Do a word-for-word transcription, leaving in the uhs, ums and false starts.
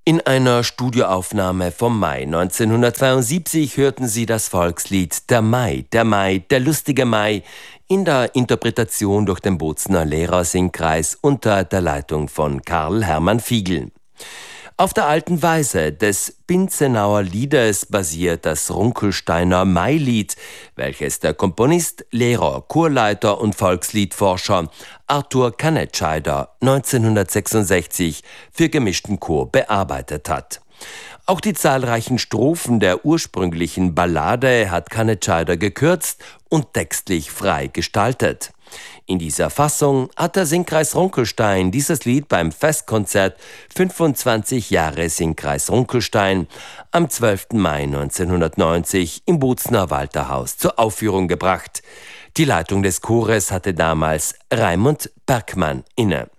In einer Studioaufnahme vom Mai neunzehnhundertzweiundsiebzig hörten Sie das Volkslied »Der Mai, der Mai, der lustige Mai« in der Interpretation durch den Bozner Lehrersingkreis unter der Leitung von Karl Hermann Fiegel. Auf der alten Weise des Binzenauer Liedes basiert das Runkelsteiner Mailied, welches der Komponist, Lehrer, Chorleiter und Volksliedforscher Arthur Kannetscheider neunzehnhundertsechsundsechzig für gemischten Chor bearbeitet hat. Auch die zahlreichen Strophen der ursprünglichen Ballade hat Kannetscheider gekürzt und textlich frei gestaltet. In dieser Fassung hat der Singkreis Runkelstein dieses Lied beim Festkonzert fünfundzwanzig Jahre Singkreis Runkelstein am zwölften Mai neunzehnhundertneunzig im Bozner Walterhaus zur Aufführung gebracht. Die Leitung des Chores hatte damals Raimund Bergmann inne.